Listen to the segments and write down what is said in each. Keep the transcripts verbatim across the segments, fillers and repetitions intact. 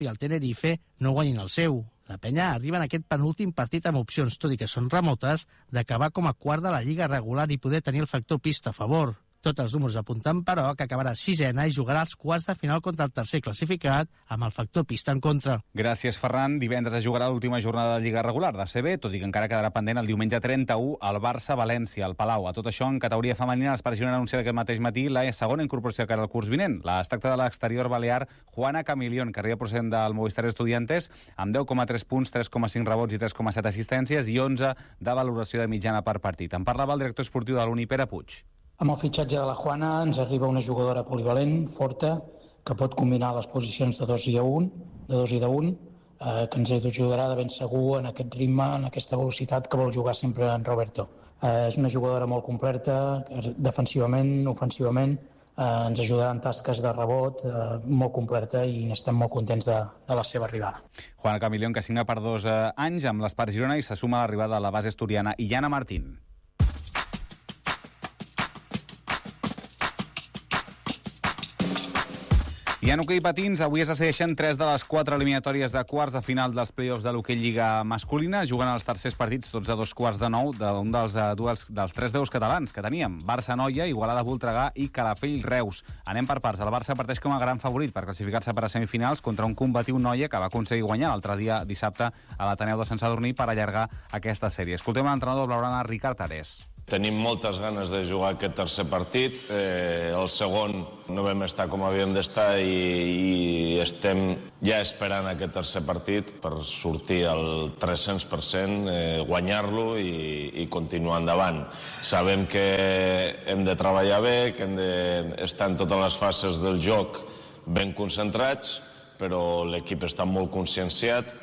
i el Tenerife no guanyin el seu. La penya arriba en aquest penúltim partit amb opcions, tot i que són remotes, d'acabar com a quart de la Lliga regular i poder tenir el factor pista a favor. Tots els números apunten, però, que acabarà sisena i jugarà als quarts de final contra el tercer classificat amb el factor pista en contra. Gràcies, Ferran. Divendres es jugarà l'última jornada de Lliga regular de C B, tot i que encara quedarà pendent el diumenge trenta-u al Barça-València, al Palau. A tot això, en categoria femenina, l'Espart Girona ha anunciat aquest mateix matí la segona incorporació que era el curs vinent. La es tracta de l'exterior balear Juana Camilión, que arriba procedent del Movistar Estudiantes, amb deu coma tres punts, tres coma cinc rebots i tres coma set assistències i onze de valoració de mitjana per partit. En parlava el director esportiu de l'Uni, Pere Puig. Amb el fitxatge de la Juana ens arriba una jugadora polivalent, forta, que pot combinar les posicions de dos i de un, de dos i de un, eh, que ens ajudarà de ben segur en aquest ritme, en aquesta velocitat que vol jugar sempre en Roberto. Eh, és una jugadora molt completa, defensivament, ofensivament, eh, ens ajudarà en tasques de rebot, eh, molt completa i estem molt contents de, de la seva arribada. Juana Camilión, que signa per dos eh, anys amb l'Espart Girona i se suma a l'arribada de la base asturiana Illana Martín. I en hoquei patins, avui es decideixen tres de les quatre eliminatòries de quarts de final dels play-offs de l'hoquei Lliga masculina. Juguen els tercers partits, tots a dos quarts de nou, d'un dels, uh, duels, dels tres deus catalans que teníem. Barça-Noia, Igualada-Voltregà i Calafell-Reus. Anem per parts. El Barça parteix com a gran favorit per classificar-se per a semifinals contra un combatiu Noia que va aconseguir guanyar l'altre dia dissabte a l'Ateneu de Sant Sadurní per allargar aquesta sèrie. Escoltem l'entrenador blaugrana Ricard Ares. Tenim moltes ganes de jugar aquest tercer partit. Eh, el segon no vam estar com havíem d'estar i, i estem ja esperant aquest tercer partit per sortir al tres-cents per cent, eh, guanyar-lo i, i continuar endavant. Sabem que hem de treballar bé, que hem d'estar en totes les fases del joc ben concentrats, però l'equip està molt conscienciat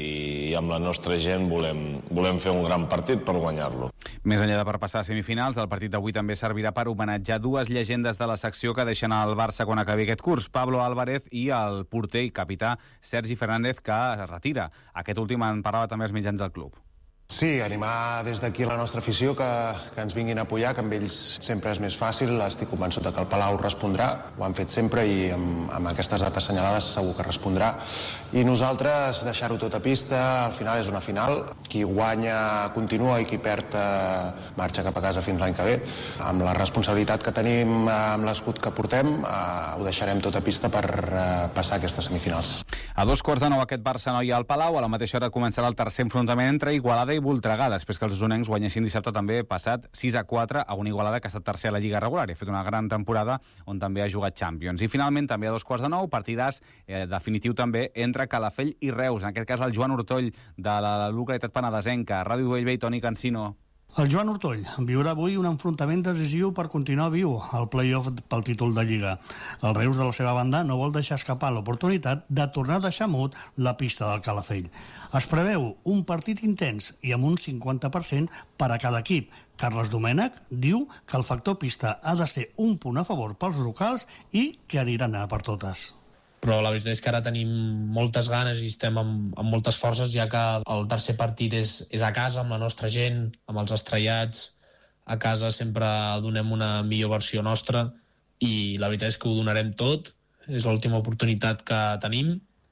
i amb la nostra gent volem, volem fer un gran partit per guanyar-lo. Més enllà de per passar a semifinals, el partit d'avui també servirà per homenatjar dues llegendes de la secció que deixen el Barça quan acabi aquest curs, Pablo Álvarez i el porter i capità Sergi Fernández, que es retira. Aquest últim en parlava també als mitjans del club. Sí, animar des d'aquí la nostra afició que, que ens vinguin a apoyar, que amb ells sempre és més fàcil. Estic convençut que el Palau respondrà, ho han fet sempre i amb, amb aquestes dates assenyalades segur que respondrà. I nosaltres deixar-ho tot a pista, al final és una final. Qui guanya continua i qui perd eh, marxa cap a casa fins l'any que ve. Amb la responsabilitat que tenim, amb l'escut que portem, eh, ho deixarem tot a pista per eh, passar aquestes semifinals. A dos quarts de nou aquest Barça-Noia al Palau, a la mateixa hora començarà el tercer enfrontament entre Igualada i Voltregà, després que els usonencs guanyessin dissabte també passat sis a quatre a una Igualada que ha estat tercer a la Lliga regular i ha fet una gran temporada on també ha jugat Champions. I finalment també a dos quarts de nou, partidàs eh, definitiu també entre Calafell i Reus, en aquest cas el Joan Ortoll de la localitat penedesenca. Ràdio Bellvei, Toni Cancino. El Joan Ortoll viurà avui un enfrontament decisiu per continuar viu al play-off pel títol de Lliga. El Reus, de la seva banda, no vol deixar escapar l'oportunitat de tornar a deixar mut la pista del Calafell. Es preveu un partit intens i amb un cinquanta per cent per a cada equip. Carles Domènech diu que el factor pista ha de ser un punt a favor pels locals i que aniran a per totes. Però la veritat és que ara tenim moltes ganes i estem amb, amb moltes forces, ja que el tercer partit és, és a casa, amb la nostra gent, amb els estrellats. A casa sempre donem una millor versió nostra i la veritat és que ho donarem tot. És l'última oportunitat que tenim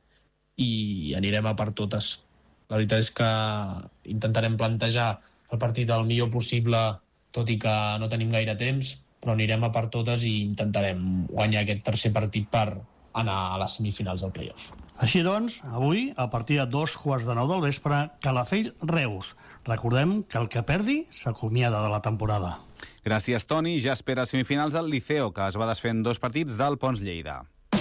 i anirem a per totes. La veritat és que intentarem plantejar el partit el millor possible, tot i que no tenim gaire temps, però anirem a per totes i intentarem guanyar aquest tercer partit per anar a les semifinals del play-off. Així doncs, avui, a partir de dos quarts de nou del vespre, Calafell-Reus. Recordem que el que perdi s'acomiada de la temporada. Gràcies, Toni. Ja espera semifinals del Liceo, que es va desfer en dos partits del Pons Lleida.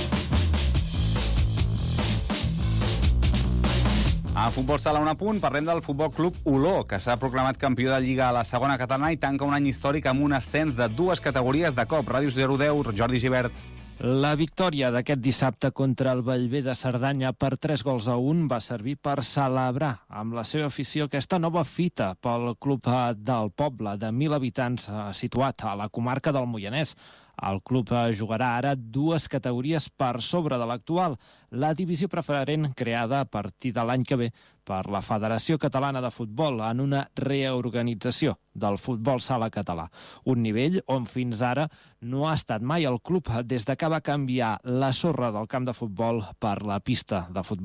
A Futbol Sala un apunt, parlem del Futbol Club Oló, que s'ha proclamat campió de Lliga a la segona catalana i tanca un any històric amb un ascens de dues categories de cop. Ràdio zero deu, Jordi Gibert. La victòria d'aquest dissabte contra el Bellver de Cerdanya per tres gols a un va servir per celebrar amb la seva afició aquesta nova fita pel club del poble de mil habitants situat a la comarca del Moianès. El club jugarà ara dues categories per sobre de l'actual, la divisió preferent creada a partir de l'any que ve per la Federació Catalana de Futbol en una reorganització del futbol sala català. Un nivell on fins ara no ha estat mai el club des de que va canviar la sorra del camp de futbol per la pista de futbol.